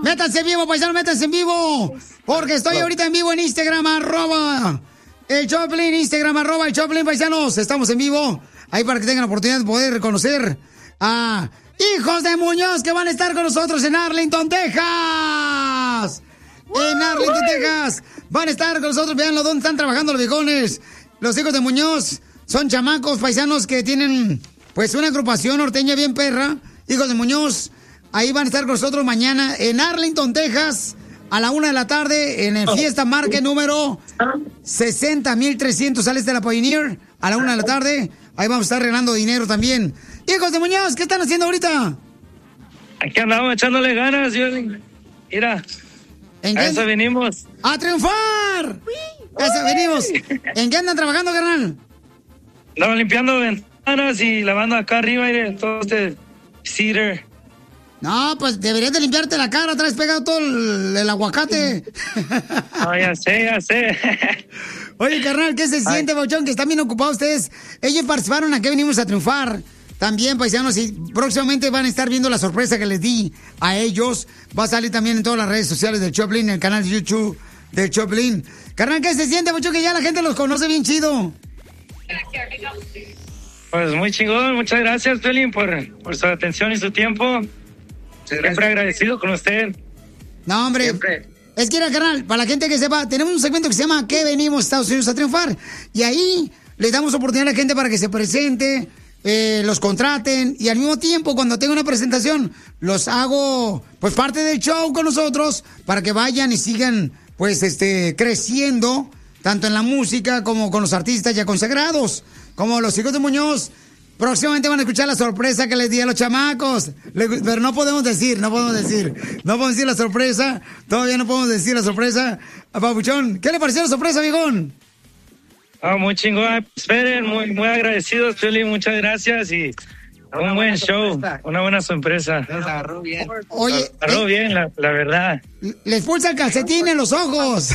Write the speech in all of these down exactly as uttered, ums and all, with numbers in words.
Métanse en vivo, paisano, métanse en vivo. Porque estoy ahorita en vivo en Instagram, arroba el Choplin, Instagram, arroba el Choplin, paisanos. Estamos en vivo. Ahí para que tengan la oportunidad de poder conocer a hijos de Muñoz que van a estar con nosotros en Arlington, Texas. En Arlington, Texas. Van a estar con nosotros. Veanlo dónde están trabajando los viejones. Los hijos de Muñoz son chamacos paisanos que tienen pues una agrupación norteña bien perra. Hijos de Muñoz. Ahí van a estar con nosotros mañana en Arlington, Texas. A la una de la tarde en el Fiesta Market número sesenta mil trescientos al este de la Pioneer. A la una de la tarde. Ahí vamos a estar regalando dinero también. Hijos de Muñoz, ¿qué están haciendo ahorita? Aquí andamos echándole ganas, yo. Mira, ¿En a qué? eso venimos. ¡A triunfar! ¡A eso venimos! ¿En qué andan trabajando, carnal? Andamos limpiando ventanas y lavando acá arriba y todo este cedar. No, pues deberías de limpiarte la cara, traes pegado todo el, el aguacate. No, ya sé, ya sé. Oye, carnal, ¿qué se siente, Bauchón? Que están bien ocupados ustedes. Ellos participaron, ¿a qué venimos a triunfar? También, paisanos, y próximamente van a estar viendo la sorpresa que les di a ellos. Va a salir también en todas las redes sociales del Choplin, en el canal de YouTube del Choplin. Carnal, ¿qué se siente, Bauchón? Que ya la gente los conoce bien chido. Pues muy chingón, muchas gracias, Piolín, por, por su atención y su tiempo. Siempre agradecido con usted. No, hombre. Siempre. Es que era, carnal, para la gente que sepa, tenemos un segmento que se llama ¿Qué venimos a Estados Unidos a triunfar? Y ahí les damos oportunidad a la gente para que se presente, eh, los contraten y al mismo tiempo cuando tenga una presentación los hago pues parte del show con nosotros para que vayan y sigan pues este creciendo tanto en la música como con los artistas ya consagrados, como los hijos de Muñoz. Próximamente van a escuchar la sorpresa que les di a los chamacos. Le- Pero no podemos decir, no podemos decir. No podemos decir la sorpresa. Todavía no podemos decir la sorpresa. A Papuchón, ¿qué le pareció la sorpresa, viejón? Ah, muy chingón. Esperen, muy, muy agradecidos, Piolín. Muchas gracias y un buen show. Una buena sorpresa. agarró bien. Oye, Agarró eh, bien, la, la verdad. le expulsa el calcetín en los ojos.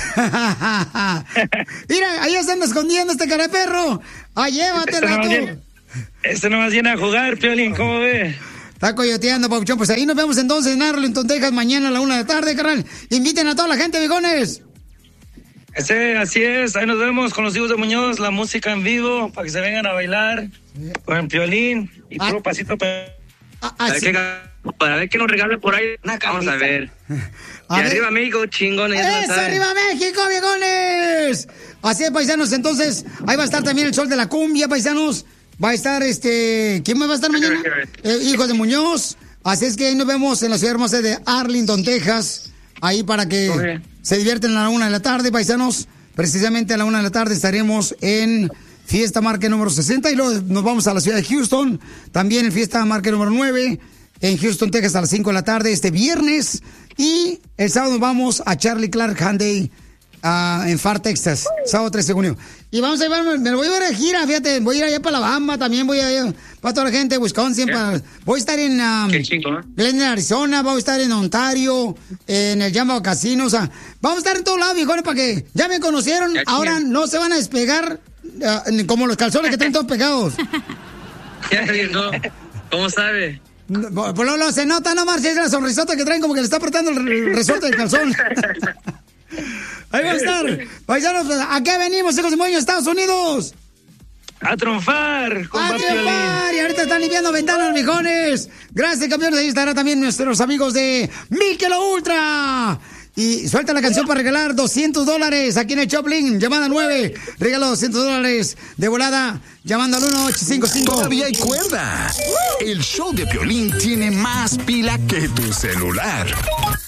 Mira, ahí se anda escondiendo este cara de perro. Ay, llévatela Este no tú. viene- Este nomás viene a jugar, Piolín. ¿Cómo ve? Está coyoteando, Papuchón. Pues ahí nos vemos entonces en Arlington, Texas, mañana a la una de la tarde, carnal. Inviten a toda la gente, viejones. Ese, así es, ahí nos vemos con los hijos de Muñoz, la música en vivo, para que se vengan a bailar con el Piolín y Ah. puro pasito. Para, Ah, a ver así- qué, para ver qué nos regala por ahí. Vamos a ver. A y ver. arriba México, chingones. ya ¡Eso, saben. arriba México, viejones! Así es, paisanos, entonces, ahí va a estar también el sol de la cumbia, paisanos. Va a estar, este, ¿quién más va a estar mañana? Eh, Hijo de Muñoz. Así es que ahí nos vemos en la ciudad hermosa de Arlington, Texas. Ahí para que Ok. se divierten a la una de la tarde, paisanos. Precisamente a la una de la tarde estaremos en Fiesta Market número sesenta y luego nos vamos a la ciudad de Houston. También en Fiesta Market número nueve en Houston, Texas a las cinco de la tarde este viernes. Y el sábado nos vamos a Charlie Clark Hyundai ah, en Far, Texas, sábado trece de junio. Y vamos a llevar, me lo voy a llevar de gira, fíjate, voy a ir allá para Alabama, también voy a ir para toda la gente de Wisconsin, para, voy a estar en um, Qué chingón. Glendale, Arizona, voy a estar en Ontario, en el Jambo Casino, o sea, vamos a estar en todos lados, viejones, para que ya me conocieron, Qué ahora chingón. no se van a despegar ah, como los calzones que traen todos pegados. No, ¿cómo sabe? No, Por lo, lo se nota, no marches la sonrisota que traen como que le está apretando el re- resorte del calzón. Ahí va a estar. Paisanos, ¿a qué venimos, hijos de Muñoz, Estados Unidos? A triunfar, ¡A compa Piolín. triunfar! Y ahorita están limpiando ventanas, mijones. Gracias, campeones. Ahí estará también nuestros amigos de Michelob Ultra. Y suelta la canción para regalar doscientos dólares aquí en el Choplin. Llamada nueve. Regalo doscientos dólares de volada. Llamando al uno ocho cinco cinco. Todavía hay cuerda. El show de Piolín tiene más pila que tu celular.